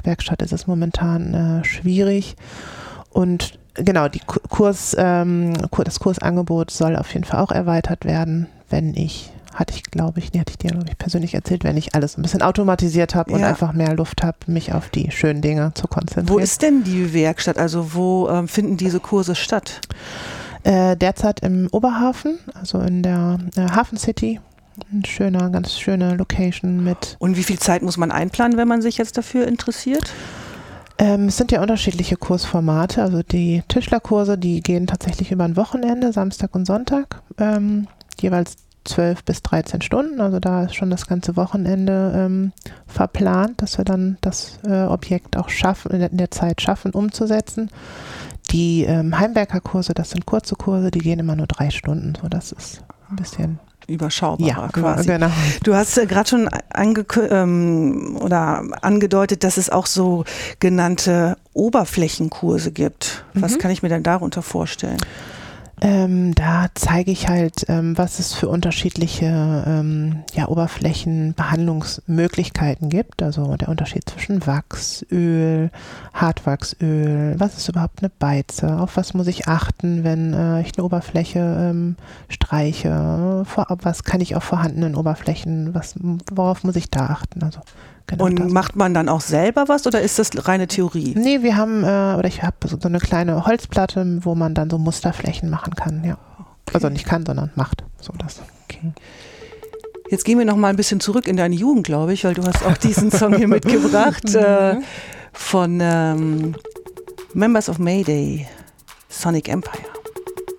Werkstatt ist es momentan schwierig. Und genau, das Kursangebot soll auf jeden Fall auch erweitert werden, hatte ich dir, glaube ich, persönlich erzählt, wenn ich alles ein bisschen automatisiert habe und einfach mehr Luft habe, mich auf die schönen Dinge zu konzentrieren. Wo ist denn die Werkstatt? Also wo finden diese Kurse statt? Derzeit im Oberhafen, also in der Hafen City. Eine ganz schöne Location mit. Und wie viel Zeit muss man einplanen, wenn man sich jetzt dafür interessiert? Es sind ja unterschiedliche Kursformate. Also die Tischlerkurse, die gehen tatsächlich über ein Wochenende, Samstag und Sonntag, jeweils 12 bis 13 Stunden. Also da ist schon das ganze Wochenende verplant, dass wir dann das Objekt auch in der Zeit schaffen, umzusetzen. Die Heimwerkerkurse, das sind kurze Kurse, die gehen immer nur 3 Stunden. So, das ist ein bisschen überschaubarer quasi. Genau. Du hast gerade schon angedeutet, dass es auch so genannte Oberflächenkurse gibt. Was kann ich mir denn darunter vorstellen? Da zeige ich halt, was es für unterschiedliche Oberflächenbehandlungsmöglichkeiten gibt. Also der Unterschied zwischen Wachsöl, Hartwachsöl, was ist überhaupt eine Beize, auf was muss ich achten, wenn ich eine Oberfläche streiche, was kann ich auf vorhandenen Oberflächen, worauf muss ich da achten? Also genau. Und macht man dann auch selber was oder ist das reine Theorie? Nee, ich habe so eine kleine Holzplatte, wo man dann so Musterflächen machen kann, ja. Okay. Also nicht kann, sondern macht. So das. Okay. Jetzt gehen wir noch mal ein bisschen zurück in deine Jugend, glaube ich, weil du hast auch diesen Song hier mitgebracht von Members of Mayday, Sonic Empire.